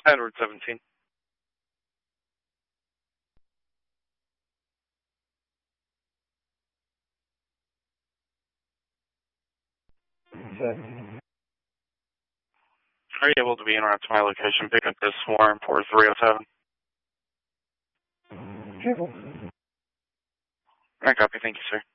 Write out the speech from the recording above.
Edward 17. Are you able to be en route to my location? Pick up this warrant for 307. I copy. Thank you, sir.